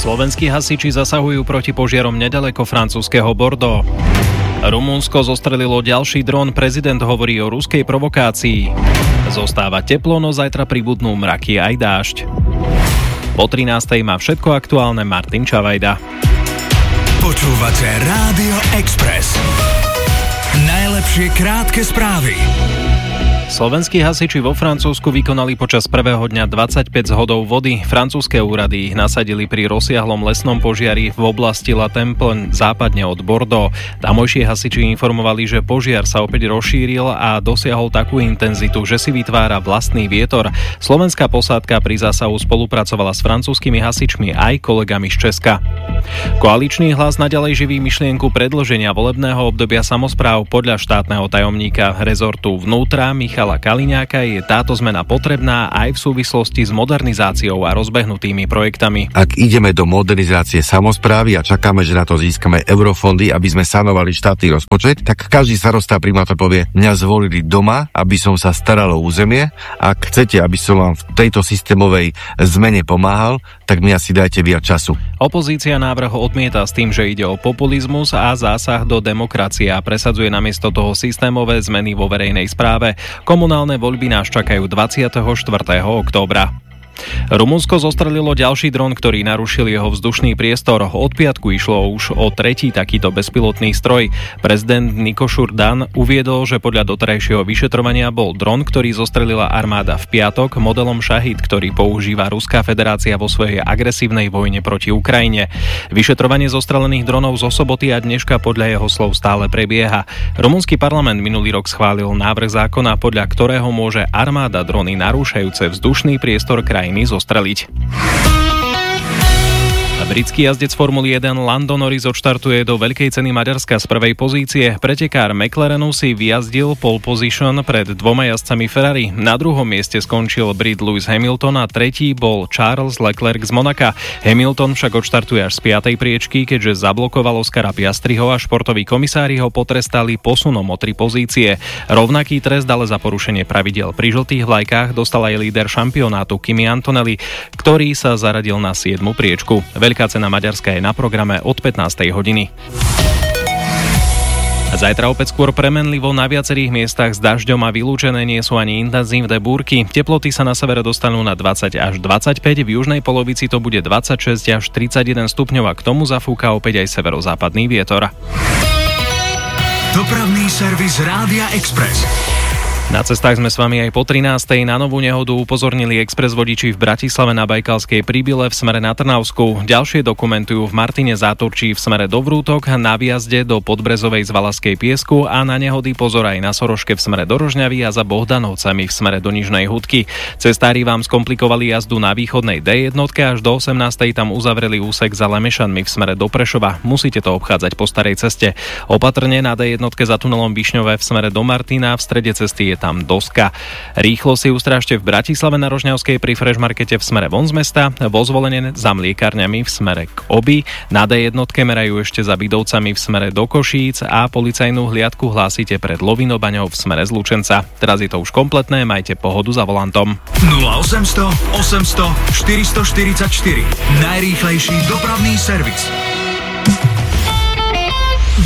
Slovenskí hasiči zasahujú proti požiarom nedaleko francúzskeho Bordeaux. Rumunsko zostrelilo ďalší dron, prezident hovorí o ruskej provokácii. Zostáva teplo, no zajtra pribudnú mraky aj dážď. Po 13:00 má všetko aktuálne Martin Čavajda. Počúvate Rádio Express. Najlepšie krátke správy. Slovenskí hasiči vo Francúzsku vykonali počas prvého dňa 25 zhodov vody. Francúzske úrady ich nasadili pri rozsiahlom lesnom požiari v oblasti La Temple západne od Bordeaux. Tamojší hasiči informovali, že požiar sa opäť rozšíril a dosiahol takú intenzitu, že si vytvára vlastný vietor. Slovenská posádka pri zásahu spolupracovala s francúzskymi hasičmi aj kolegami z Česka. Koaličný hlas naďalej živí myšlienku predĺženia volebného obdobia samospráv. Podľa štátneho tajomníka rezortu vnútra Michala Kaliňáka je táto zmena potrebná aj v súvislosti s modernizáciou a rozbehnutými projektami. Ak ideme do modernizácie samosprávy a čakáme, že na to získame eurofondy, aby sme sanovali štátny rozpočet, tak každý starosta primátor povie: mňa zvolili doma, aby som sa staral o územie. Ak chcete, aby som vám v tejto systémovej zmene pomáhal, tak mi asi dajte viac času. Opozícia návrh odmieta s tým, že ide o populizmus a zásah do demokracie a presadzuje namiesto toho systémové zmeny vo verejnej správe. Komunálne voľby nás čakajú 24. októbra. Rumunsko zostrelilo ďalší dron, ktorý narušil jeho vzdušný priestor. Od piatku išlo už o tretí takýto bezpilotný stroj. Prezident Nikošur Dan uviedol, že podľa doterajšieho vyšetrovania bol dron, ktorý zostrelila armáda v piatok, modelom Šahid, ktorý používa Ruská federácia vo svojej agresívnej vojne proti Ukrajine. Vyšetrovanie zostrelených dronov zo soboty a dneška podľa jeho slov stále prebieha. Rumunský parlament minulý rok schválil návrh zákona, podľa ktorého môže armáda drony narúšajúce vzdušný priestor krajiny zostreliť. Britský jazdec Formuly 1 Lando Norris odštartuje do veľkej ceny Maďarska z prvej pozície. Pretekár McLarenu si vyjazdil pole position pred dvoma jazdcami Ferrari. Na druhom mieste skončil Brit Lewis Hamilton a tretí bol Charles Leclerc z Monaka. Hamilton však odštartuje až z 5. priečky, keďže zablokoval Oscara Piastriho a športoví komisári ho potrestali posunom o 3 pozície. Rovnaký trest ale za porušenie pravidiel pri žltých vlajkách dostal aj líder šampionátu Kimi Antonelli, ktorý sa zaradil na 7. priečku. Veľká cena Maďarska je na programe od 15:00 hodiny. Zajtra opäť skôr premenlivo, na viacerých miestach s dažďom a vylúčené nie sú ani intenzívne búrky. Teploty sa na severe dostanú na 20 až 25, v južnej polovici to bude 26 až 31 stupňov a k tomu zafúka opäť aj severozápadný vietor. Dopravný servis Rádia Express. Na cestách sme s vami aj po 13:00. Na novú nehodu upozornili express vodiči v Bratislave na Bajkalskej Príbile v smere na Trnavsku. Ďalšie dokumentujú v Martine Záturčí v smere do Vrútok, na výjazde do Podbrezovej z Valaskej Piesku a na nehody pozor aj na Soroške v smere do Rožňavy a za Bohdanovcami v smere do Nižnej Hudky. Cestári vám skomplikovali jazdu na východnej D1, až do 18:00 tam uzavreli úsek za Lemešanmi v smere do Prešova. Musíte to obchádzať po starej ceste. Opatrne na D1 za tunelom Višňové v smere do Martina, v strede cesty je tam doska. Rýchlo si ustrážte v Bratislave na Rožňavskej pri Fresh Markete v smere von z mesta, vo Zvolenie za mliekárňami v smere k Obi, na D1 merajú ešte za Bidovcami v smere do Košíc a policajnú hliadku hlásite pred Lovinobaňou v smere z Lučenca. Teraz je to už kompletné, majte pohodu za volantom. 0800 800 444. Najrýchlejší dopravný servis.